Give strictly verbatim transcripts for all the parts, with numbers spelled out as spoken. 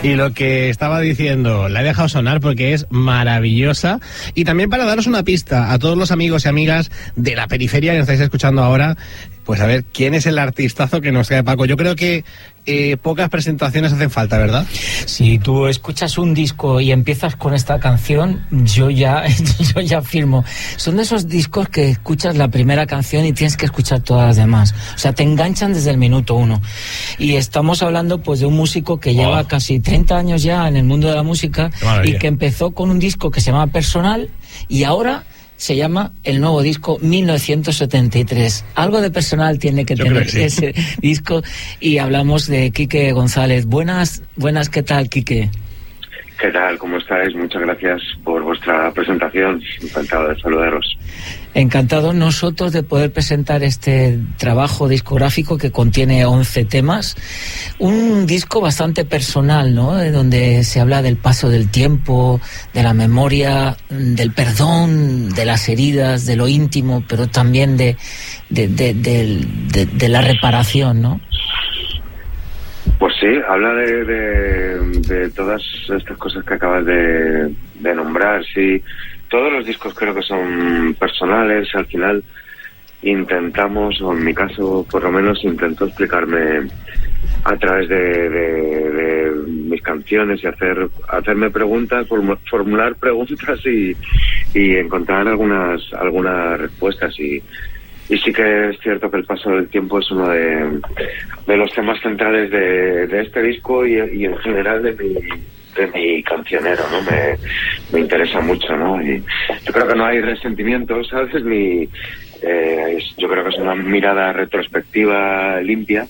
Y lo que estaba diciendo, la he dejado sonar porque es maravillosa. Y también para daros una pista a todos los amigos y amigas de la periferia que nos estáis escuchando ahora, pues a ver, ¿quién es el artistazo que nos trae Paco? Yo creo que eh, pocas presentaciones hacen falta, ¿verdad? Si tú escuchas un disco y empiezas con esta canción, yo ya, yo ya firmo. Son de esos discos que escuchas la primera canción y tienes que escuchar todas las demás. O sea, te enganchan desde el minuto uno. Y estamos hablando pues de un músico que lleva oh. casi treinta años ya en el mundo de la música y que empezó con un disco que se llama Personal y ahora se llama el nuevo disco mil novecientos setenta y tres. Algo de personal tiene que Yo tener que sí. ese disco. Y hablamos de Quique González. Buenas, buenas, ¿qué tal, Quique? ¿Qué tal? ¿Cómo estáis? Muchas gracias por vuestra presentación. Encantado de saludaros. Encantado nosotros de poder presentar este trabajo discográfico que contiene once temas. Un disco bastante personal, ¿no? Donde se habla del paso del tiempo, de la memoria, del perdón, de las heridas, de lo íntimo, pero también de, de, de, de, de, de la reparación, ¿no? Pues sí, habla de, de, de todas estas cosas que acabas de, de nombrar, sí. Todos los discos creo que son personales, al final intentamos, o en mi caso por lo menos intento explicarme a través de, de, de mis canciones y hacer hacerme preguntas, formular preguntas y, y encontrar algunas algunas respuestas y Y sí que es cierto que el paso del tiempo es uno de, de los temas centrales de, de este disco y, y en general de mi, de mi cancionero, ¿no? Me, me interesa mucho, ¿no? Y yo creo que no hay resentimientos, ¿sabes? Ni, eh, es, yo creo que es una mirada retrospectiva limpia,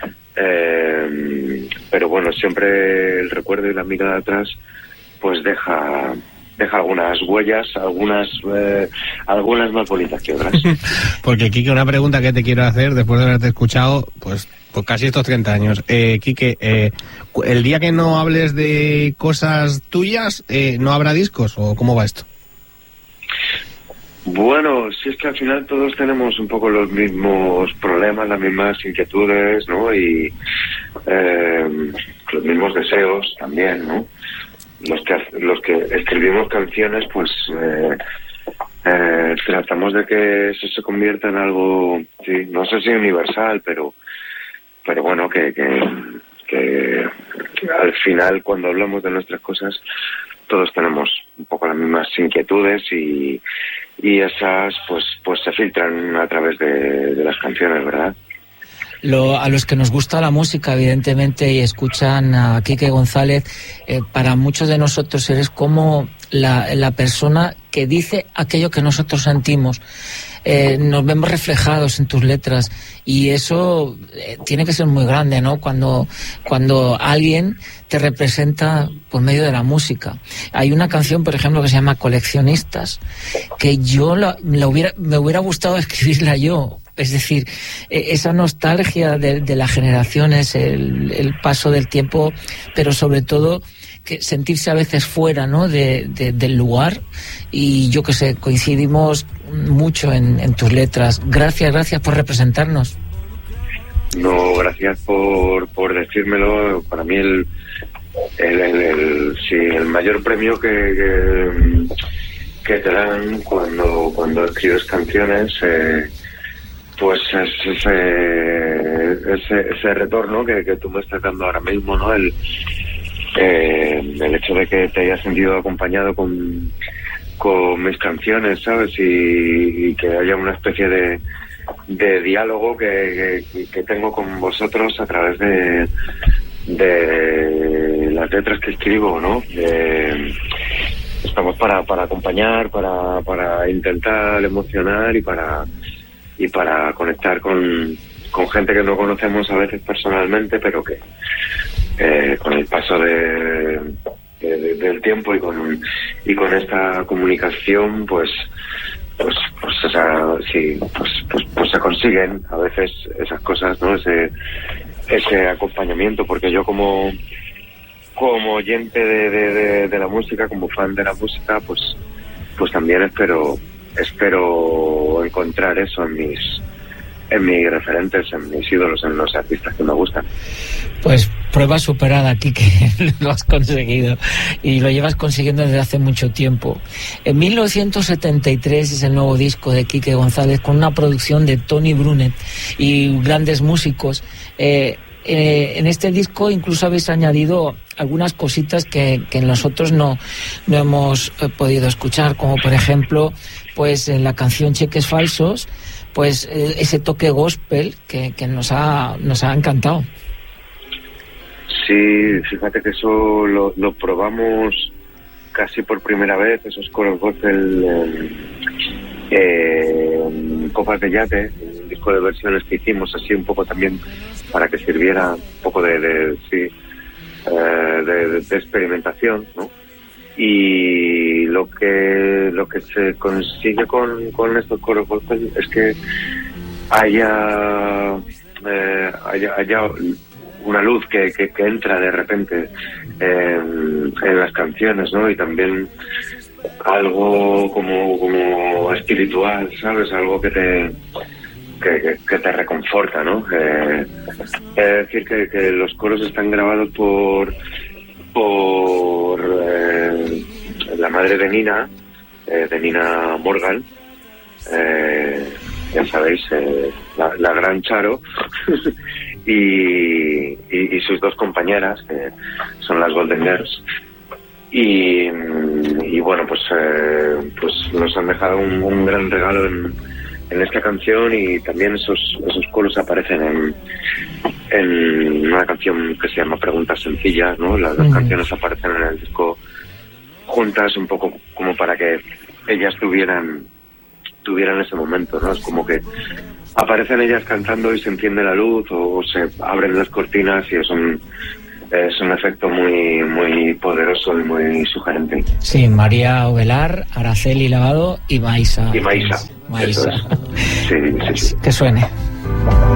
eh, pero bueno, siempre el recuerdo y la mirada atrás pues deja... deja algunas huellas, algunas eh, algunas más bonitas que otras. Porque, Quique, una pregunta que te quiero hacer después de haberte escuchado, pues, pues casi estos treinta años. Eh, Quique, eh, ¿el día que no hables de cosas tuyas, eh, no habrá discos o cómo va esto? Bueno, si es que al final todos tenemos un poco los mismos problemas, las mismas inquietudes, ¿no? Y eh, los mismos deseos también, ¿no? Los que los que escribimos canciones, pues eh, eh, tratamos de que eso se convierta en algo, sí, no sé si universal, pero pero bueno, que, que, que, que al final cuando hablamos de nuestras cosas todos tenemos un poco las mismas inquietudes y, y esas pues pues se filtran a través de, de las canciones, ¿verdad? Lo, a los que nos gusta la música, evidentemente, y escuchan a Quique González, eh, para muchos de nosotros eres como la, la persona que dice aquello que nosotros sentimos. Eh, nos vemos reflejados en tus letras y eso eh, tiene que ser muy grande, ¿no? Cuando, cuando alguien te representa por medio de la música. Hay una canción, por ejemplo, que se llama Coleccionistas, que yo la, la hubiera, me hubiera gustado escribirla yo. Es decir, esa nostalgia de, de las generaciones, el, el paso del tiempo, pero sobre todo que sentirse a veces fuera, ¿no? de, de, del lugar. Y yo que sé, coincidimos mucho en, en tus letras. Gracias, gracias por representarnos. No, gracias por, por decírmelo. Para mí el, el, el, el, sí, el mayor premio que, que, que te dan cuando, cuando escribes canciones... Eh, pues es ese, ese, ese retorno que, que tú me estás dando ahora mismo, ¿no? El, eh, el hecho de que te hayas sentido acompañado con, con mis canciones, ¿sabes? Y, y que haya una especie de, de diálogo que, que, que tengo con vosotros a través de, de las letras que escribo, ¿no? Eh, estamos para, para acompañar, para, para intentar emocionar y para... y para conectar con, con gente que no conocemos a veces personalmente, pero que eh, con el paso de, de, de, del tiempo y con y con esta comunicación, pues pues pues esa, sí, pues, pues pues se consiguen a veces esas cosas, ¿no? Ese ese acompañamiento, porque yo como como oyente de, de, de, de la música, como fan de la música, pues pues también espero espero encontrar eso en mis en mis referentes, en mis ídolos, en los artistas que me gustan. Pues prueba superada, Quique, lo has conseguido y lo llevas consiguiendo desde hace mucho tiempo. En mil novecientos setenta y tres es el nuevo disco de Quique González, con una producción de Tony Brunet y grandes músicos. Eh, eh, en este disco incluso habéis añadido algunas cositas que, que nosotros no, no hemos eh, podido escuchar, como por ejemplo, pues en la canción Cheques Falsos, pues eh, ese toque gospel que, que nos ha nos ha encantado. Sí, fíjate que eso lo, lo probamos casi por primera vez, esos coros gospel eh, eh, Copas de Yate, un disco de versiones que hicimos así un poco también para que sirviera un poco de, de sí, eh, de, de, de experimentación, ¿no? Y lo que lo que se consigue con, con estos coros gospel es que haya eh, haya, haya una luz que, que, que entra de repente eh, en las canciones, ¿no? Y también algo como como espiritual, ¿sabes? Algo que te que, que, que te reconforta, ¿no? Eh, es decir, que, que los coros están grabados por por eh, la madre de Nina, eh, de Nina Morgan, eh, ya sabéis, eh, la, la gran Charo, y, y, y sus dos compañeras, que son las Golden Girls. Y, y bueno, pues eh, pues nos han dejado un, un gran regalo en, en esta canción, y también esos esos coros aparecen en, en una canción que se llama Preguntas Sencillas, ¿no? Las dos mm. canciones aparecen en el disco juntas, un poco como para que ellas tuvieran tuvieran ese momento, ¿no? Es como que aparecen ellas cantando y se enciende la luz, o, o se abren las cortinas, y es un es un efecto muy muy poderoso y muy sugerente. Sí, María Ovelar, Araceli Lavado y Maísa. Y Maísa. Maísa. Sí, sí, sí. Que suene.